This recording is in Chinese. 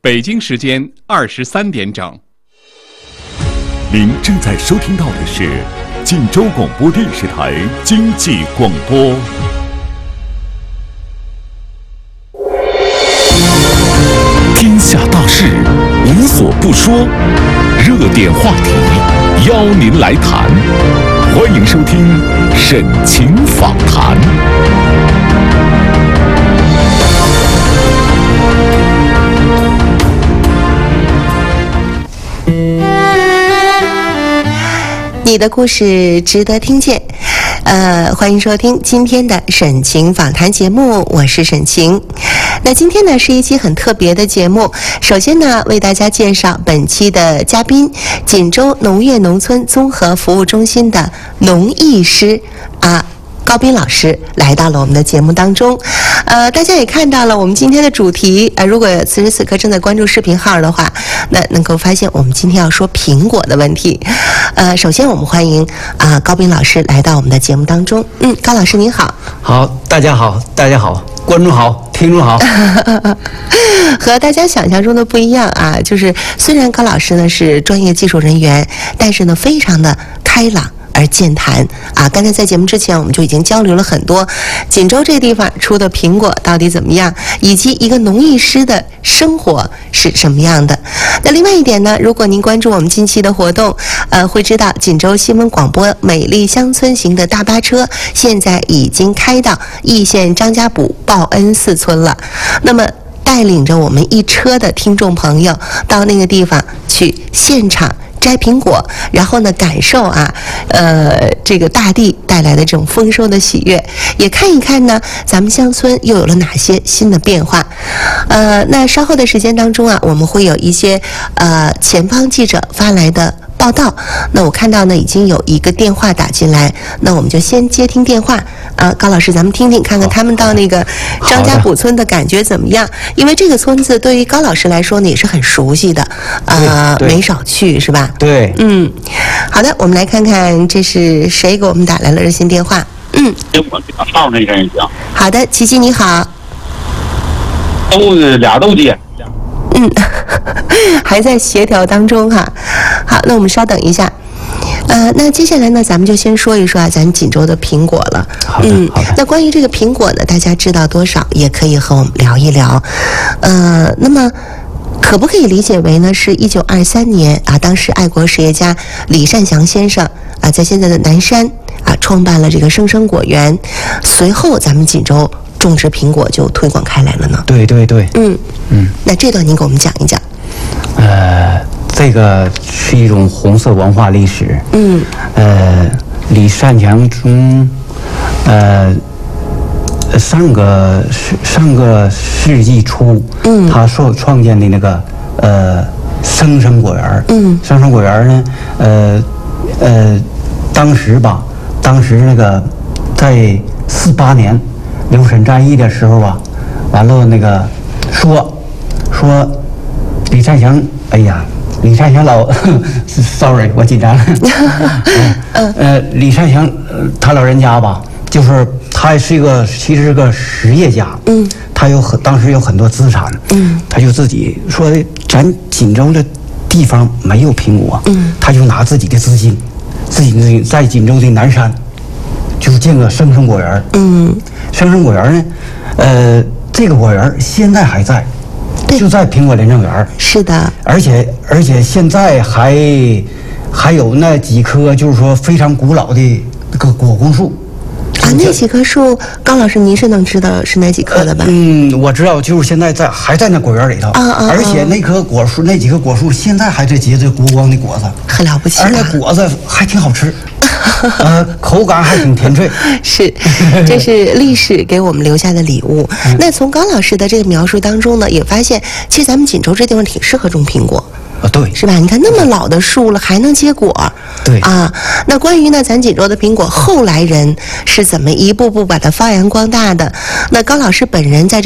北京时间23点整。 您正在收听到的是晋州广播电视台经济广播。天下大事无所不说，热点话题邀您来谈。欢迎收听沈晴访谈。 你的故事值得听见，欢迎收听今天的沈晴访谈节目，我是沈晴。那今天呢是一期很特别的节目，首先呢为大家介绍本期的嘉宾，锦州农业农村综合服务中心的农艺师高斌老师来到了我们的节目当中。大家也看到了我们今天的主题，如果此时此刻正在关注视频号的话，那能够发现我们今天要说苹果的问题。首先我们欢迎高斌老师来到我们的节目当中。高老师您好。 好，大家好，大家好，观众好，听众好。 和大家想象中的不一样啊，就是虽然高老师呢是专业技术人员，但是呢非常的开朗而健谈啊！刚才在节目之前，我们就已经交流了很多锦州这地方出的苹果到底怎么样，以及一个农艺师的生活是什么样的。那另外一点呢，如果您关注我们近期的活动，会知道锦州新闻广播美丽乡村行的大巴车现在已经开到易县张家堡报恩寺村了。那么带领着我们一车的听众朋友到那个地方去现场摘苹果，然后呢感受这个大地带来的这种丰收的喜悦，也看一看呢咱们乡村又有了哪些新的变化。那稍后的时间当中我们会有一些前方记者发来的报道。那我看到呢已经有一个电话打进来，那我们就先接听电话。高老师，咱们听听看看他们到那个张家堡村的感觉怎么样？因为这个村子对于高老师来说呢也是很熟悉的，没少去是吧？ 对， 好的，我们来看看这是谁给我们打来了热线电话。 我这个号那个人行。 好的，琪琪你好。 俩都接。 还在协调当中哈。好，那我们稍等一下。那接下来呢，咱们就先说一说咱锦州的苹果了。 好的。 那关于这个苹果呢，大家知道多少，也可以和我们聊一聊。那么可不可以理解为呢，是1923年当时爱国实业家李善祥先生在现在的南山创办了这个生果园，随后咱们锦州种植苹果就推广开来了呢？ 对。 那这段您给我们讲一讲。 这个是一种红色文化历史。李善祥从上个世纪初，他创建的那个生果园。生果园呢，当时那个在48年留沈战役的时候完了那个说李善祥，李善祥sorry 我紧张了。李善祥他老人家就是他其实是个实业家。他当时有很多资产。他就自己说咱锦州的地方没有苹果。他就拿自己的资金在锦州的南山就建个生果园。生果园呢，这个果园现在还在，就在苹果联政园。 是的。 而且现在还有那几棵就是说非常古老的那个果红树。 那几棵树，高老师您是能知道是哪几棵的吧？ 我知道，就是现在还在那果园里头。而且那几棵果树现在还在结着国光的果子， 很了不起。 而那果子还挺好吃。口感还挺甜脆。 是，这是历史给我们留下的礼物。那从高老师的这个描述当中呢，也发现其实咱们锦州这地方挺适合种苹果。 对， 是吧？你看那么老的树了，还能结果。 对那关于呢，咱锦州的苹果后来人是怎么一步步把它发扬光大的？那高老师本人在这